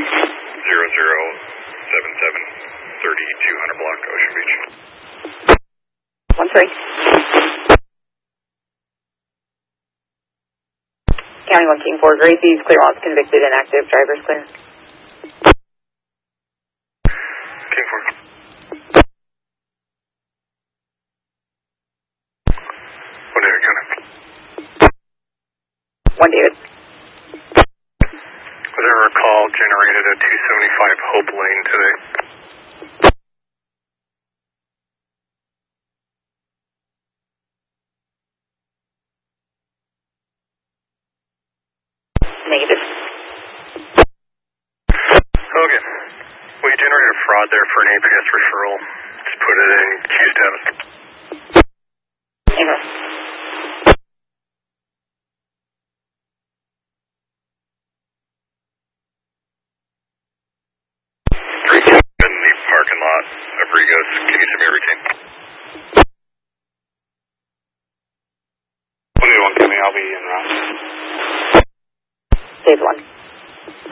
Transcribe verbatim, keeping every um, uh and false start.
zero zero seven seven three two hundred block, Ocean Beach. One three. County one King four, Gracie's clear lots convicted and active. Drivers clear. King four. One David County. One David. Was there a call generated at two seventy-five Hope Lane today? Negative. Okay. We generated a fraud there for an A P S referral. Just put it in Q tabs. Amen. Three in the parking lot of Regos. Can you send me a routine? one eighty-one County, I'll be en route. Dave one.